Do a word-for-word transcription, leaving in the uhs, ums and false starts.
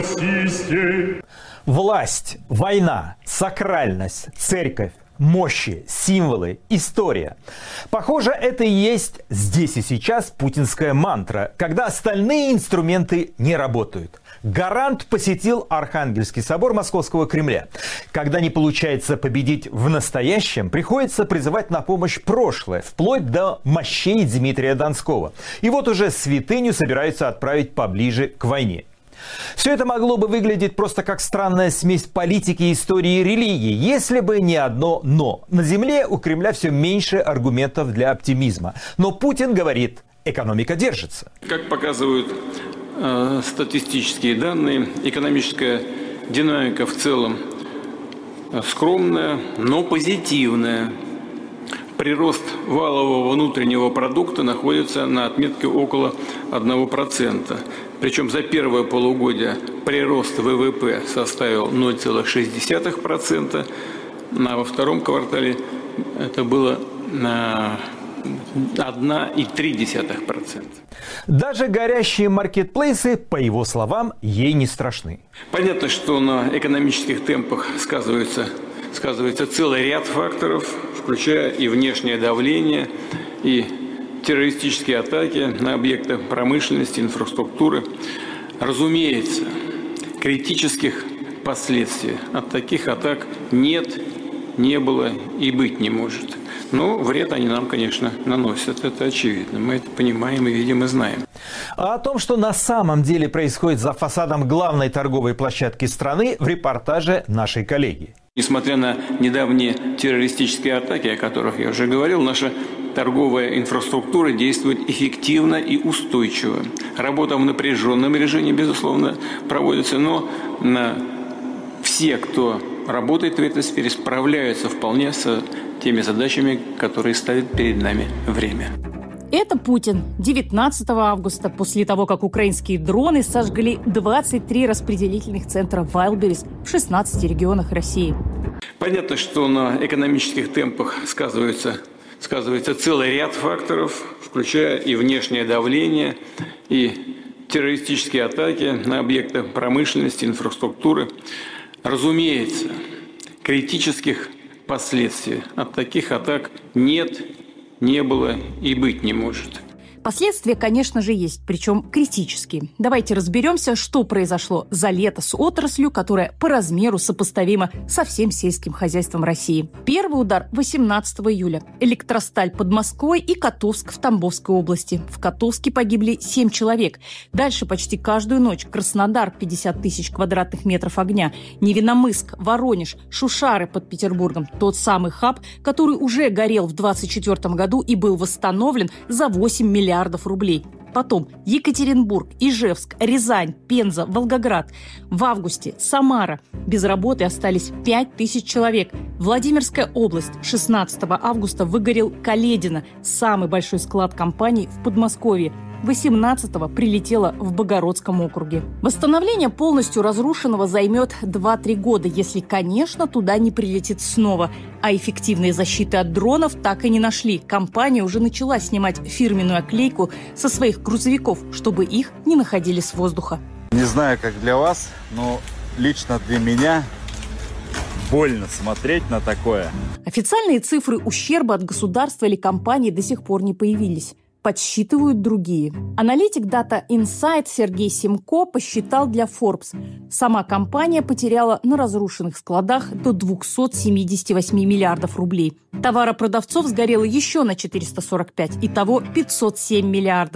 Власть, война, сакральность, церковь, мощи, символы, история. Похоже, это и есть здесь и сейчас путинская мантра, когда остальные инструменты не работают. Гарант посетил Архангельский собор Московского Кремля. Когда не получается победить в настоящем, приходится призывать на помощь прошлое, вплоть до мощей Дмитрия Донского. И вот уже святыню собираются отправить поближе к войне. Все это могло бы выглядеть просто как странная смесь политики, истории и религии, если бы не одно «но». На земле у Кремля все меньше аргументов для оптимизма. Но Путин говорит, экономика держится. Как показывают э, статистические данные, экономическая динамика в целом скромная, но позитивная. Прирост валового внутреннего продукта находится на отметке около одного процента. Причем за первое полугодие прирост ВВП составил ноль целых шесть десятых процента, а во втором квартале это было на одна целых три десятых процента. Даже горящие маркетплейсы, по его словам, ей не страшны. Понятно, что на экономических темпах сказывается, сказывается целый ряд факторов, включая и внешнее давление, и террористические атаки на объекты промышленности, инфраструктуры. Разумеется, критических последствий от таких атак нет, не было и быть не может. Но вред они нам, конечно, наносят, это очевидно. Мы это понимаем и видим и знаем. А о том, что на самом деле происходит за фасадом главной торговой площадки страны, в репортаже нашей коллеги. Несмотря на недавние террористические атаки, о которых я уже говорил, наша торговая инфраструктура действует эффективно и устойчиво. Работа в напряженном режиме, безусловно, проводится, но на все, кто работает в этой сфере, справляются вполне с теми задачами, которые ставит перед нами время. Это Путин девятнадцатого августа, после того, как украинские дроны сожгли двадцать три распределительных центра Wildberries в шестнадцати регионах России. Понятно, что на экономических темпах сказывается, сказывается целый ряд факторов, включая и внешнее давление, и террористические атаки на объекты промышленности, инфраструктуры. Разумеется, критических последствий от таких атак нет, не было и быть не может. Последствия, конечно же, есть, причем критические. Давайте разберемся, что произошло за лето с отраслью, которая по размеру сопоставима со всем сельским хозяйством России. Первый удар восемнадцатого июля. Электросталь под Москвой и Котовск в Тамбовской области. В Котовске погибли семь человек. Дальше почти каждую ночь Краснодар, пятьдесят тысяч квадратных метров огня. Невинномысск, Воронеж, Шушары под Петербургом. Тот самый хаб, который уже горел в двадцать четвёртом году и был восстановлен за восемь миллиардов рублей. Потом Екатеринбург, Ижевск, Рязань, Пенза, Волгоград. В августе Самара. Без работы остались пять тысяч человек. Владимирская область. шестнадцатого августа выгорел Каледино, самый большой склад компании в Подмосковье. восемнадцатого прилетело в Богородском округе. Восстановление полностью разрушенного займет два-три года, если, конечно, туда не прилетит снова. А эффективной защиты от дронов так и не нашли. Компания уже начала снимать фирменную оклейку со своих грузовиков, чтобы их не находили с воздуха. Не знаю, как для вас, но лично для меня больно смотреть на такое. Официальные цифры ущерба от государства или компании до сих пор не появились. Подсчитывают другие. Аналитик Data Insight Сергей Семко посчитал для Forbes. Сама компания потеряла на разрушенных складах до двухсот семидесяти восьми миллиардов рублей. Товаропродавцов сгорело еще на четыреста сорок пять, итого пятьсот семь миллиардов.